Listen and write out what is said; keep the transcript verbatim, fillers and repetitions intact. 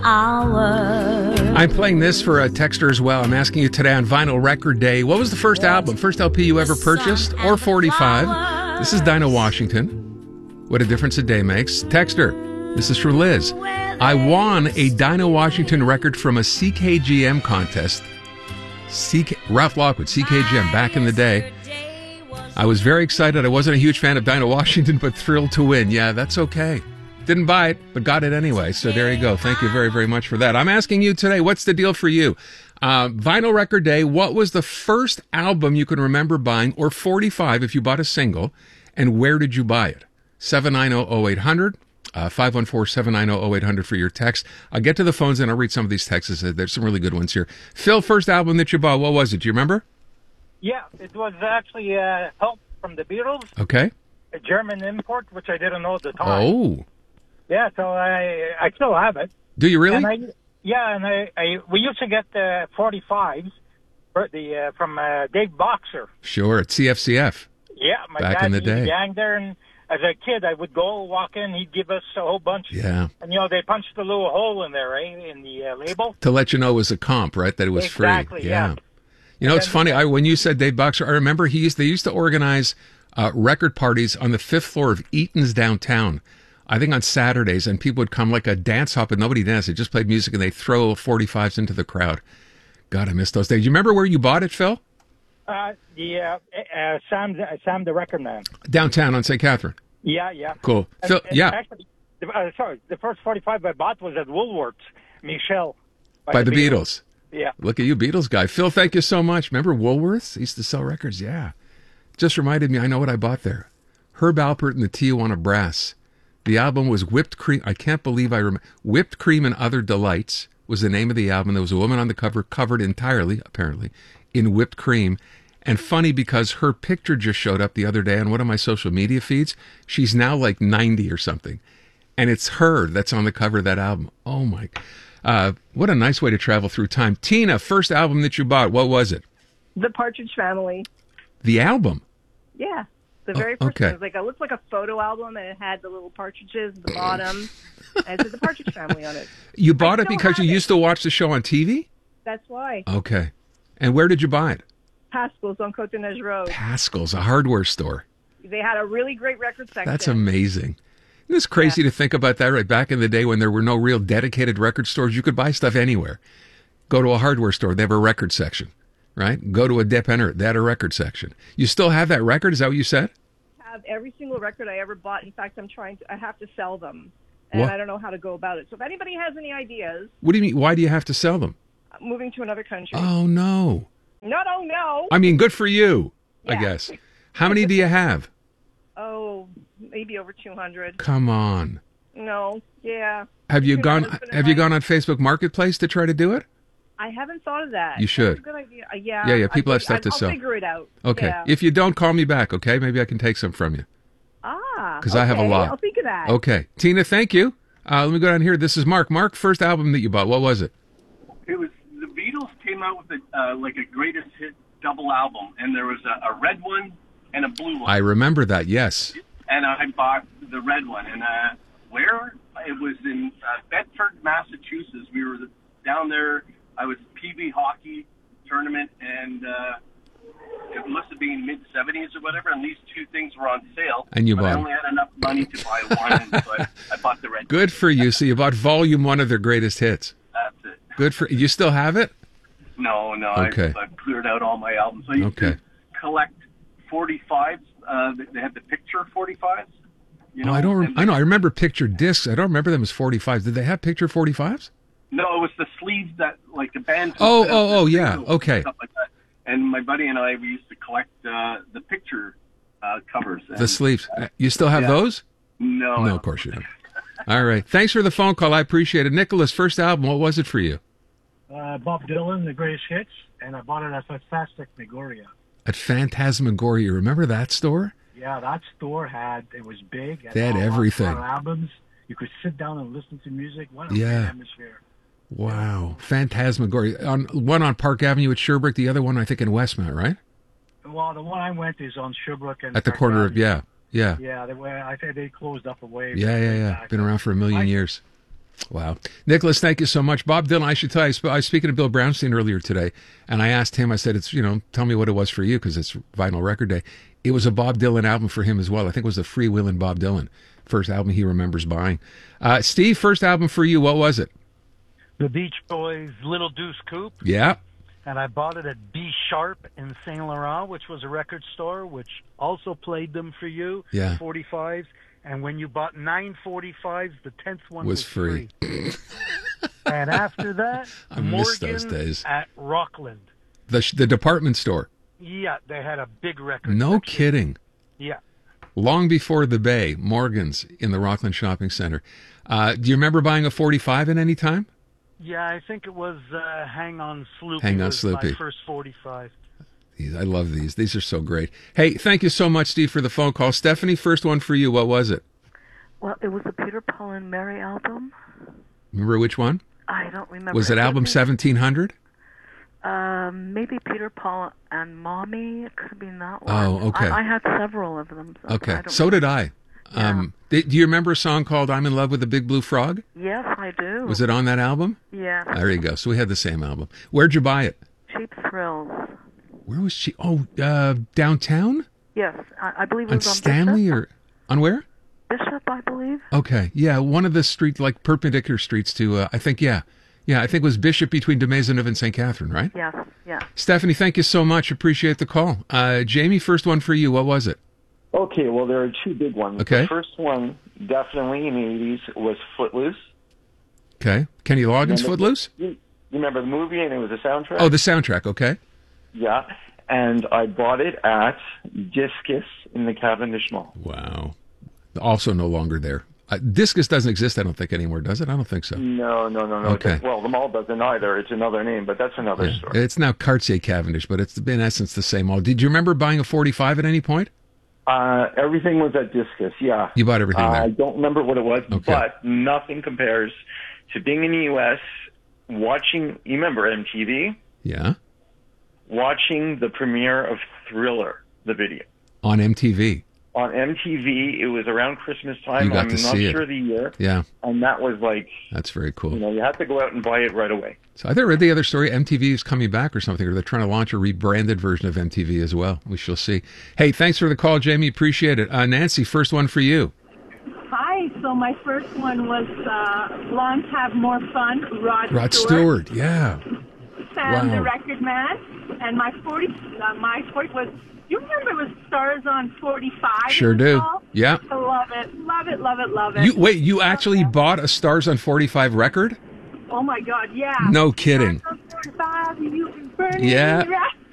hour. I'm playing this for a texter as well. I'm asking you today on Vinyl Record Day, what was the first album, first L P you ever purchased, or forty-five? This is Dinah Washington. What a difference a day makes. Texter, this is for Liz. I won a Dinah Washington record from a C K G M contest. C K, Ralph Lockwood, C K G M, back in the day. I was very excited. I wasn't a huge fan of Dinah Washington, but thrilled to win. Yeah, that's okay. Didn't buy it, but got it anyway. So there you go. Thank you very, very much for that. I'm asking you today, what's the deal for you? Uh, Vinyl Record Day, what was the first album you can remember buying, or forty-five if you bought a single, and where did you buy it? seven nine zero, zero eight hundred, uh, five one four, seven nine zero, zero eight hundred for your text. I'll get to the phones and I'll read some of these texts. There's some really good ones here. Phil, first album that you bought, what was it? Do you remember? Yeah, it was actually uh, Help from the Beatles. Okay. A German import, which I didn't know at the time. Oh. Yeah, so I I still have it. Do you really? And I, yeah, and I, I we used to get the forty-fives for the uh, from uh, Dave Boxer. Sure, at C F C F. Yeah, my Back dad in the day. gang there, and as a kid, I would go walk in. He'd give us a whole bunch. Yeah. And you know they punched a little hole in there, right, in the uh, label To let you know it was a comp, right? That it was exactly, free. Yeah. You know, And it's then- funny. I, when you said Dave Boxer, I remember he used, they used to organize uh, record parties on the fifth floor of Eaton's downtown. I think on Saturdays, and people would come like a dance hop, and nobody danced. They just played music, and they throw forty-fives into the crowd. God, I miss those days. You remember where you bought it, Phil? Uh, the uh, uh, Sam uh, Sam the Record Man. Downtown on Saint Catherine. Yeah, yeah. Cool. And- Phil, and yeah. Actually, the, uh, sorry, the first forty-five I bought was at Woolworths. Michelle. By the Beatles. Yeah. Look at you, Beatles guy. Phil, thank you so much. Remember Woolworths? They used to sell records. Yeah. Just reminded me, I know what I bought there. Herb Alpert and the Tijuana Brass. The album was Whipped Cream. I can't believe I remember. Whipped Cream and Other Delights was the name of the album. There was a woman on the cover covered entirely, apparently, in whipped cream. And funny because her picture just showed up the other day on one of my social media feeds. She's now like ninety or something. And it's her that's on the cover of that album. Oh, my. Uh, what a nice way to travel through time. Tina, first album that you bought, what was it? The Partridge Family. The album? Yeah. The very Oh, first okay. one. It was like, it looked like a photo album, and it had the little partridges at the bottom. And it said the Partridge Family on it. You bought I it still because you have it. used to watch the show on T V? That's why. Okay. And where did you buy it? Pascal's on Côte d'Ivoire Road. Pascal's, a hardware store. They had a really great record section. That's amazing. Isn't this crazy to think about that, right? Back in the day when there were no real dedicated record stores, you could buy stuff anywhere. Go to a hardware store, they have a record section, right? Go to a dépanneur, they had a record section. You still have that record? Is that what you said? I have every single record I ever bought. In fact, I'm trying to, I have to sell them. And What? I don't know how to go about it. So if anybody has any ideas, What do you mean? Why do you have to sell them? I'm moving to another country. Oh, no. No, no, no. I mean, good for you, I Yeah. guess. How many do you have? Oh, maybe over two hundred. Come on. No, yeah. Have you Between my gone husband and Have you I- gone on Facebook Marketplace to try to do it? I haven't thought of that. You should. That's a good idea. Uh, yeah. Yeah, yeah, people I, have stuff I, to I'll sell. figure it out. Okay. Yeah. If you don't, call me back, okay? Maybe I can take some from you. Ah. 'Cause I have a okay, lot. I'll think of that. Okay. Tina, thank you. Uh, let me go down here. This is Mark. Mark, first album that you bought, what was it? It was the Beatles came out with a, uh, like a greatest hit double album, and there was a, a red one and a blue one. I remember that, yes. And I bought the red one. And uh, where? It was in uh, Bedford, Massachusetts. We were down there. I was P B hockey tournament, and uh, it must have been mid seventies or whatever. And these two things were on sale. And you but bought I them. only had enough money to buy one, so I, I bought the red. Good for you. So you bought volume one of their greatest hits. That's it. Good for you. Still have it? No, no. Okay. I, I've cleared out all my albums. I used Okay. to collect forty-fives. Uh, they- they had the picture forty-fives. You Oh, know, I don't. Rem- and- I know. I remember picture discs. I don't remember them as forty-fives. Did they have picture forty-fives? No, it was the sleeves that, like, the band. Oh, put out, oh, the oh, yeah. singles, Okay. Stuff like that. And my buddy and I, we used to collect uh, the picture uh, covers. The And, sleeves. Uh, You still have yeah. those? No. No, of course you don't. All right. Thanks for the phone call. I appreciate it. Nicholas, first album. What was it for you? Uh, Bob Dylan, The Greatest Hits, and I bought it at Phantasmagoria. At Phantasmagoria. Remember that store? Yeah, that store had, it was big. They had all- everything. all albums. You could sit down and listen to music. What a Yeah. great atmosphere. Wow. Phantasmagoria. On one on Park Avenue at Sherbrooke, the other one I think in Westmount, right? Well, the one I went is on Sherbrooke. And At the Park corner of Avenue. yeah. Yeah. Yeah, they were, I think they closed up away. Yeah, yeah, yeah. back. Been around for a million I- years. Wow. Nicholas, thank you so much. Bob Dylan, I should tell you, I sp- I was speaking to Bill Brownstein earlier today, and I asked him, I said, it's, you know, tell me what it was for you, because it's Vinyl Record Day. It was a Bob Dylan album for him as well. I think it was the Freewheelin' Bob Dylan, first album he remembers buying. Uh, Steve, first album for you, what was it? The Beach Boys' Little Deuce Coupe. Yeah. And I bought it at B Sharp in Saint Laurent, which was a record store, which also played them for you, Yeah. forty-fives. And when you bought nine forty-fives, the tenth one was, Was free. free. And after that, I miss Morgan those days. at Rockland. The, sh- the department store. Yeah, they had a big record No section. kidding. Yeah. Long before the Bay, Morgan's in the Rockland Shopping Center. Uh, do you remember buying a forty-five at any time? Yeah, I think it was uh, Hang On Sloopy. Hang On was Sloopy. my first forty-five. These, I love these. These are so great. Hey, thank you so much, Steve, for the phone call. Stephanie, first one for you. What was it? Well, it was the Peter, Paul, and Mary album. Remember which one? I don't remember. Was it album seventeen hundred? Um, maybe Peter, Paul, and Mommy. It could have been that one. Oh, okay. I, I had several of them. So Okay, I don't so did I. Yeah. Um, did, do you remember a song called I'm in Love with the Big Blue Frog? Yes, I do. Was it on that album? Yeah. There you go. So we had the same album. Where'd you buy it? Cheap Thrills. Where was she? Oh, uh, downtown? Yes, I, I believe it On was on Stanley Bishop. or on where? Bishop, I believe. Okay, yeah, one of the streets, like perpendicular streets to, uh, I think, yeah. Yeah, I think it was Bishop between de Maisonneuve and Saint Catherine, right? Yes, yeah. Stephanie, thank you so much. Appreciate the call. Uh, Jamie, first one for you. What was it? Okay, well, there are two big ones. Okay. The first one, definitely in the eighties, was Footloose. Okay. Kenny Loggins' Remember- Footloose? You, you remember the movie, and it was a soundtrack? Oh, the soundtrack, okay. Yeah, and I bought it at Discus in the Cavendish Mall. Wow. Also no longer there. Uh, Discus doesn't exist, I don't think, anymore, does it? I don't think so. No, no, no, no. Okay. Well, the mall doesn't either. It's another name, but that's another Yeah. story. It's now Cartier Cavendish, but it's in essence the same mall. Did you remember buying a forty-five at any point? Uh, everything was at Discus, yeah. You bought everything Uh, there. I don't remember what it was, Okay. but nothing compares to being in the U S, watching, you remember M T V? Yeah. Watching the premiere of Thriller, the video. On M T V. On M T V, it was around Christmas time. You got I'm to not see it. sure the year. Yeah. And that was like, That's very cool. you know, you had to go out and buy it right away. So I think I read the other story. M T V is coming back or something, or they're trying to launch a rebranded version of M T V as well. We shall see. Hey, thanks for the call, Jamie. Appreciate it. Uh, Nancy, first one for you. Hi. So my first one was uh, Blondes Have More Fun, Rod, Rod Stewart. Stewart. Yeah. Sam Wow. the Record Man. And my forty, uh, my forty was, you remember it was Stars on forty-five? Sure it was do. called? Yeah. I love it. Love it, love it, love it. You wait. You actually bought a Stars on forty-five record? Oh, my God, yeah. No kidding. Stars on forty-five, you can burn it Yeah. in your eyes.